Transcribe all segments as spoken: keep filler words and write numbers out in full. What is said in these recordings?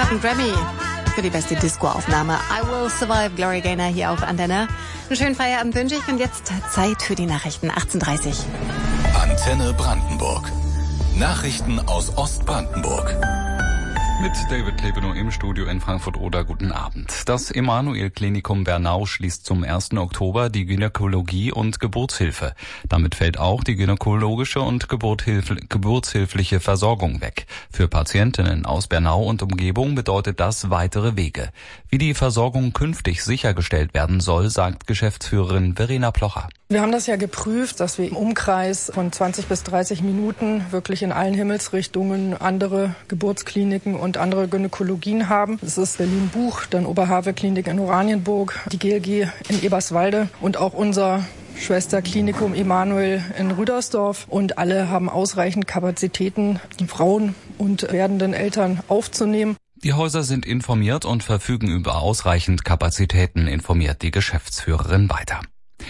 gab einen Grammy für die beste Disco-Aufnahme. I Will Survive, Gloria Gaynor hier auf Antenne. Einen schönen Feierabend wünsche ich und jetzt Zeit für die Nachrichten, achtzehn Uhr dreißig. Antenne Brandenburg. Nachrichten aus Ostbrandenburg. Mit David Klebenow im Studio in Frankfurt-Oder. Guten Abend. Das Emanuel-Klinikum Bernau schließt zum ersten Oktober die Gynäkologie und Geburtshilfe. Damit fällt auch die gynäkologische und geburtshilfliche Versorgung weg. Für Patientinnen aus Bernau und Umgebung bedeutet das weitere Wege. Wie die Versorgung künftig sichergestellt werden soll, sagt Geschäftsführerin Verena Plocher. Wir haben das ja geprüft, dass wir im Umkreis von zwanzig bis dreißig Minuten wirklich in allen Himmelsrichtungen andere Geburtskliniken und andere Gynäkologien haben. Das ist Berlin-Buch, dann Oberhavel-Klinik in Oranienburg, die G L G in Eberswalde und auch unser Schwesterklinikum Emanuel in Rüdersdorf. Und alle haben ausreichend Kapazitäten, die Frauen und werdenden Eltern aufzunehmen. Die Häuser sind informiert und verfügen über ausreichend Kapazitäten, informiert die Geschäftsführerin weiter.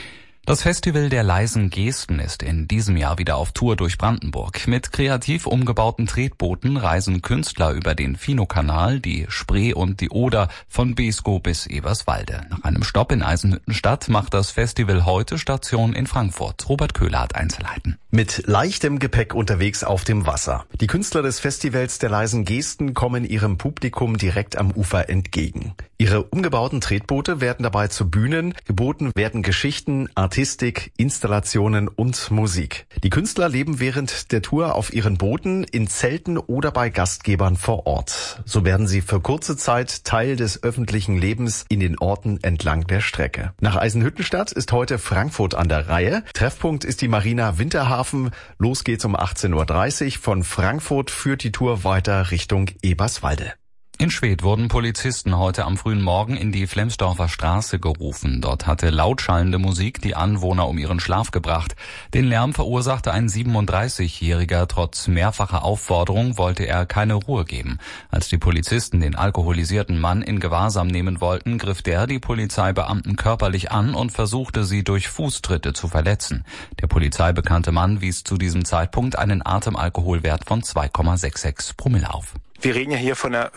Das Festival der leisen Gesten ist in diesem Jahr wieder auf Tour durch Brandenburg. Mit kreativ umgebauten Tretbooten reisen Künstler über den Finowkanal, die Spree und die Oder von Beeskow bis Eberswalde. Nach einem Stopp in Eisenhüttenstadt macht das Festival heute Station in Frankfurt. Robert Köhler hat Einzelheiten. Mit leichtem Gepäck unterwegs auf dem Wasser. Die Künstler des Festivals der leisen Gesten kommen ihrem Publikum direkt am Ufer entgegen. Ihre umgebauten Tretboote werden dabei zu Bühnen, geboten werden Geschichten, Artistik, Installationen und Musik. Die Künstler leben während der Tour auf ihren Booten, in Zelten oder bei Gastgebern vor Ort. So werden sie für kurze Zeit Teil des öffentlichen Lebens in den Orten entlang der Strecke. Nach Eisenhüttenstadt ist heute Frankfurt an der Reihe. Treffpunkt ist die Marina Winterhafen. Los geht's um achtzehn Uhr dreißig. Von Frankfurt führt die Tour weiter Richtung Eberswalde. In Schwedt wurden Polizisten heute am frühen Morgen in die Flemsdorfer Straße gerufen. Dort hatte lautschallende Musik die Anwohner um ihren Schlaf gebracht. Den Lärm verursachte ein siebenunddreißigjähriger. Trotz mehrfacher Aufforderung wollte er keine Ruhe geben. Als die Polizisten den alkoholisierten Mann in Gewahrsam nehmen wollten, griff der die Polizeibeamten körperlich an und versuchte, sie durch Fußtritte zu verletzen. Der polizeibekannte Mann wies zu diesem Zeitpunkt einen Atemalkoholwert von zwei Komma sechsundsechzig Promille auf. Wir reden ja hier von einer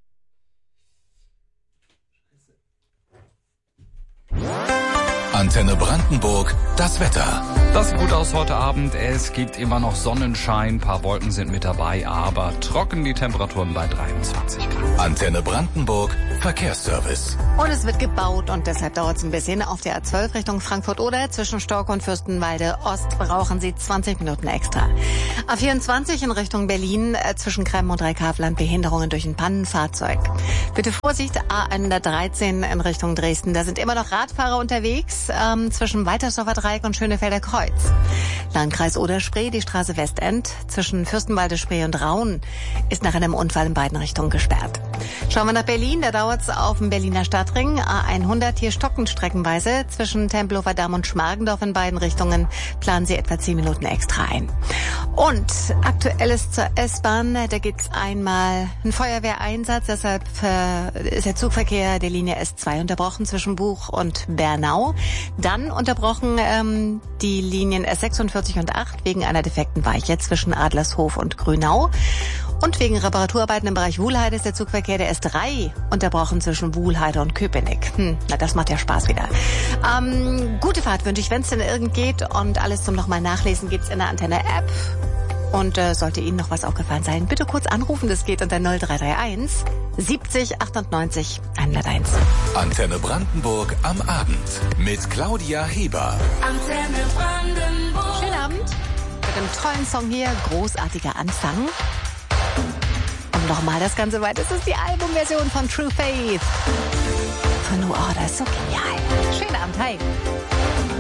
Antenne Brandenburg, das Wetter. Das sieht gut aus heute Abend. Es gibt immer noch Sonnenschein, ein paar Wolken sind mit dabei, aber trocken die Temperaturen bei dreiundzwanzig Grad. Antenne Brandenburg, Verkehrsservice. Und es wird gebaut und deshalb dauert es ein bisschen. Auf der A zwölf Richtung Frankfurt-Oder zwischen Stork und Fürstenwalde Ost brauchen Sie zwanzig Minuten extra. A vierundzwanzig in Richtung Berlin äh, zwischen Kremmen und Dreikavland Behinderungen durch ein Pannenfahrzeug. Bitte Vorsicht, A hundertdreizehn in Richtung Dresden. Da sind immer noch Radfahrer unterwegs ähm, zwischen Weitersdorfer Dreieck und Schönefelder Kreuz. Landkreis Oder-Spree, die Straße Westend zwischen Fürstenwalde, Spree und Raun ist nach einem Unfall in beiden Richtungen gesperrt. Schauen wir nach Berlin, da dauert es auf dem Berliner Stadtring. A hundert hier stockend streckenweise zwischen Tempelhofer Damm und Schmargendorf in beiden Richtungen. Planen Sie etwa zehn Minuten extra ein. Und aktuelles zur S-Bahn, da gibt es einmal einen Feuerwehreinsatz, deshalb ist der Zugverkehr der Linie S zwei unterbrochen zwischen Buch und Bernau. Dann unterbrochen ähm, die Linien S sechsundvierzig und acht wegen einer defekten Weiche zwischen Adlershof und Grünau. Und wegen Reparaturarbeiten im Bereich Wuhlheide ist der Zugverkehr der S drei unterbrochen zwischen Wuhlheide und Köpenick. Hm, na, das macht ja Spaß wieder. Ähm, gute Fahrt wünsche ich, wenn es denn irgend geht. Und alles zum nochmal Nachlesen gibt's in der Antenne-App. Und äh, sollte Ihnen noch was aufgefallen sein, bitte kurz anrufen. Das geht unter null drei drei eins siebzig achtundneunzig hunderteins. Antenne Brandenburg am Abend mit Claudia Heber. Antenne Brandenburg. Schönen Abend mit einem tollen Song hier. Großartiger Anfang. Und nochmal das Ganze weiter. Das ist die Albumversion von True Faith. Von New Order. So genial. Schönen Abend. Hi.